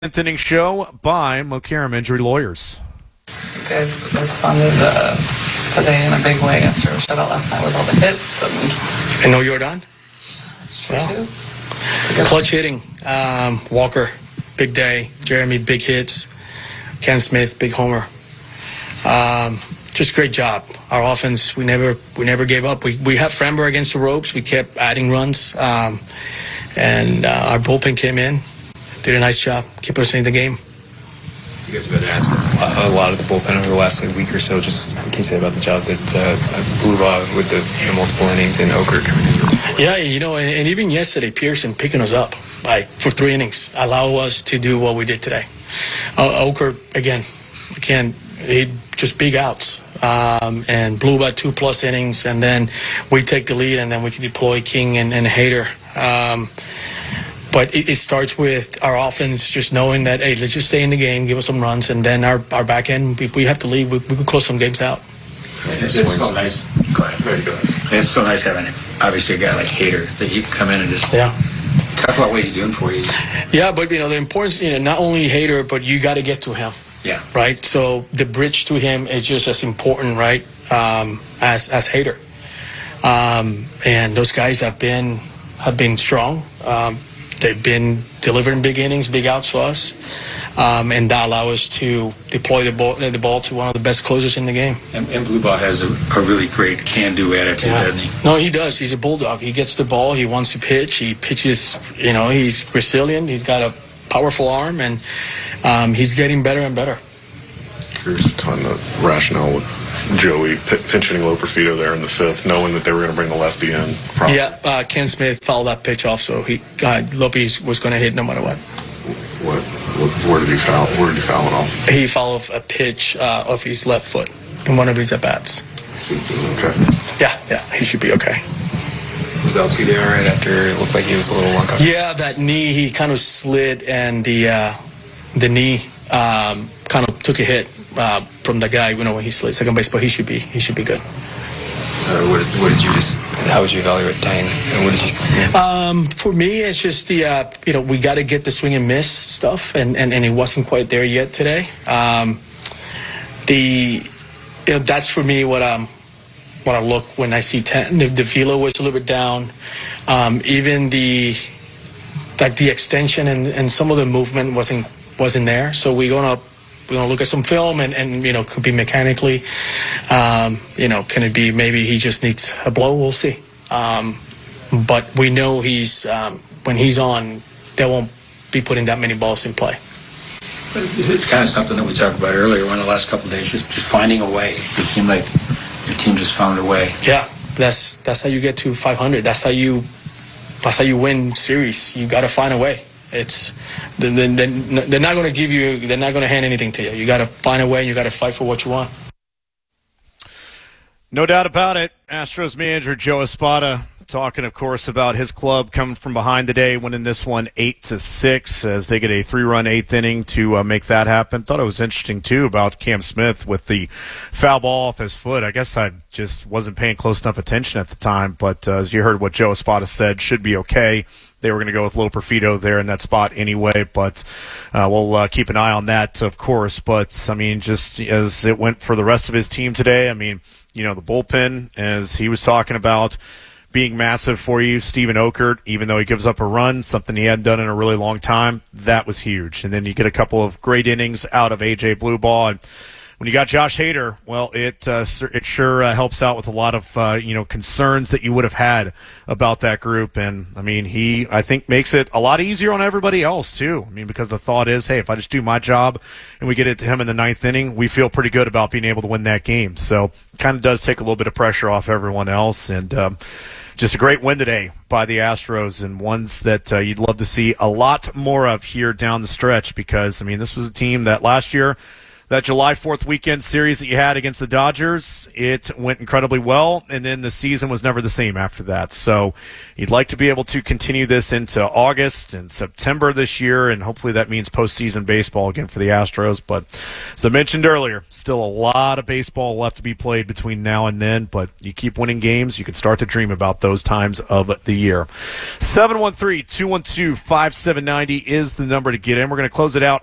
10th inning show by Mokaram Injury Lawyers. You guys responded today in a big way after a shutout last night with all the hits. And no Jordan? That's true, too. Clutch hitting. Walker, big day. Jeremy, big hits. Ken Smith, big homer. Just great job. Our offense, we never gave up. We had Framber against the ropes. We kept adding runs. And our bullpen came in, did a nice job, keep us in the game. You guys have been asking a lot of the bullpen over the last week or so. Just what can you say about the job that Blubaugh with the multiple innings and Okert coming in? Yeah, and even yesterday, Pearson picking us up for 3 innings, allow us to do what we did today. Okert again, he just big outs. And Blubaugh 2+ innings, and then we take the lead, and then we can deploy King and Hader. But it starts with our offense just knowing that, hey, let's just stay in the game, give us some runs, and then our back end, if we have to leave, we could close some games out. It's so nice. Go ahead. It's so nice having, obviously, a guy like Hader that he can come in and just talk about what he's doing for you. Yeah, but, the importance, not only Hader, but you got to get to him. Yeah. Right? So the bridge to him is just as important, right, as Hader. And those guys have been strong. They've been delivering big innings, big outs for us, and that allows us to deploy the ball to one of the best closers in the game. And Blubaugh has a really great can-do attitude, doesn't he? No, he does. He's a bulldog. He gets the ball. He wants to pitch. He pitches. He's resilient. He's got a powerful arm, and he's getting better and better. There's a ton of rationale with Joey pinch hitting Loperfido there in the 5th, knowing that they were going to bring the lefty in. Probably. Yeah, Ken Smith fouled that pitch off, so Lopez was going to hit no matter what. Where did he foul? Where did he foul it off? He fouled a pitch off his left foot in one of his at bats. Okay. Yeah, he should be okay. Was LT there right after it looked like he was a little uncomfortable? Yeah, that knee, he kind of slid, and the knee kind of took a hit from the guy, when he slid second base, but he should be good. How would you evaluate Dane? And what did you see? For me, it's just we got to get the swing and miss stuff, and it wasn't quite there yet today. That's for me what I look when I see 10. The velo was a little bit down. Even the extension and some of the movement wasn't there. So we're gonna look at some film and could be mechanically. Can it be maybe he just needs a blow? We'll see. But we know when he's on, they won't be putting that many balls in play. But it's kind of something that we talked about earlier in the last couple of days, just finding a way. It seemed like your team just found a way. Yeah, that's how you get to 500. That's how you win series. You got to find a way. They're not going to give you. They're not going to hand anything to you. You got to find a way, and you got to fight for what you want. No doubt about it. Astros manager Joe Espada talking, of course, about his club coming from behind today, winning this one 8-6 as they get a 3-run 8th inning to make that happen. Thought it was interesting too about Cam Smith with the foul ball off his foot. I guess I just wasn't paying close enough attention at the time, but as you heard what Joe Espada said, should be okay. They were going to go with Loperfido there in that spot anyway, but we'll keep an eye on that, of course. But, just as it went for the rest of his team today, the bullpen, as he was talking about, being massive for you. Steven Okert, even though he gives up a run, something he hadn't done in a really long time, that was huge. And then you get a couple of great innings out of A.J. Blubaugh. And when you got Josh Hader, well, it sure helps out with a lot of concerns that you would have had about that group. And he, I think, makes it a lot easier on everybody else too. Because the thought is, hey, if I just do my job and we get it to him in the 9th inning, we feel pretty good about being able to win that game. So it kind of does take a little bit of pressure off everyone else. And just a great win today by the Astros, and ones that you'd love to see a lot more of here down the stretch, because this was a team that last year that July 4th weekend series that you had against the Dodgers, it went incredibly well, and then the season was never the same after that. So you'd like to be able to continue this into August and September this year, and hopefully that means postseason baseball again for the Astros. But as I mentioned earlier, still a lot of baseball left to be played between now and then, but you keep winning games, you can start to dream about those times of the year. 713-212-5790 is the number to get in. We're going to close it out